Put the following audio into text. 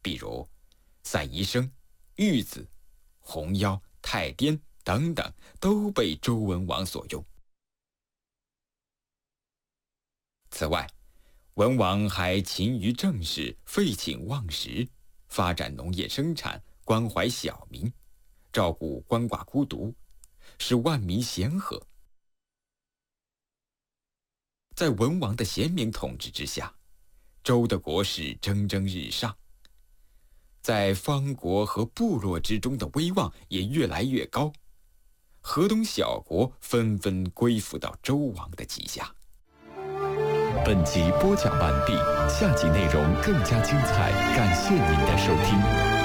比如赛宜生、玉子、红腰、太颠等等，都被周文王所用。此外，文王还勤于政事，废寝忘食，发展农业生产，关怀小民，照顾鳏寡孤独，使万民咸和。在文王的贤明统治之下，周的国势蒸蒸日上，在方国和部落之中的威望也越来越高，河东小国纷纷归附到周王的旗下。 本集播讲完毕，下集内容更加精彩，感谢您的收听。